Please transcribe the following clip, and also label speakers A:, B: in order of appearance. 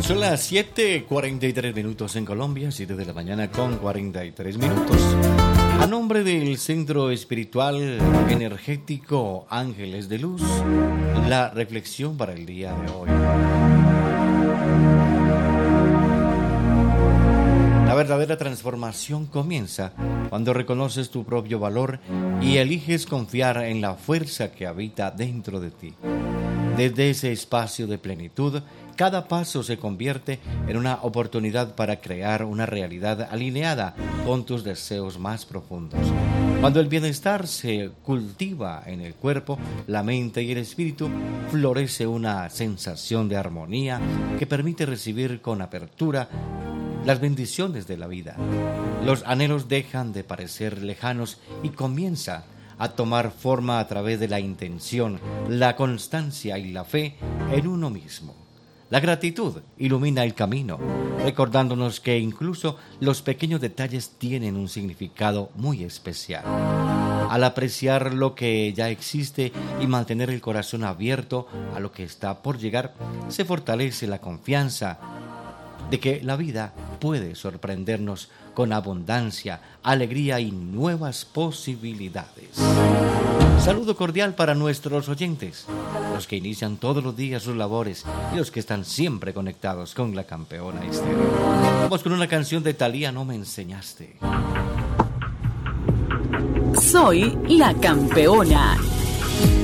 A: Son las 7:43 en Colombia, 7 de la mañana con 43 minutos. A nombre del Centro Espiritual Energético Ángeles de Luz, la reflexión para el día de hoy. La verdadera transformación comienza cuando reconoces tu propio valor y eliges confiar en la fuerza que habita dentro de ti. Desde ese espacio de plenitud, cada paso se convierte en una oportunidad para crear una realidad alineada con tus deseos más profundos. Cuando el bienestar se cultiva en el cuerpo, la mente y el espíritu, florece una sensación de armonía que permite recibir con apertura las bendiciones de la vida. Los anhelos dejan de parecer lejanos y comienza a tomar forma a través de la intención, la constancia y la fe en uno mismo. La gratitud ilumina el camino, recordándonos que incluso los pequeños detalles tienen un significado muy especial. Al apreciar lo que ya existe y mantener el corazón abierto a lo que está por llegar, se fortalece la confianza de que la vida puede sorprendernos con abundancia, alegría y nuevas posibilidades. Saludo cordial para nuestros oyentes, los que inician todos los días sus labores y los que están siempre conectados con la Campeona Estéreo. Vamos con una canción de Thalía, No me enseñaste.
B: Soy la Campeona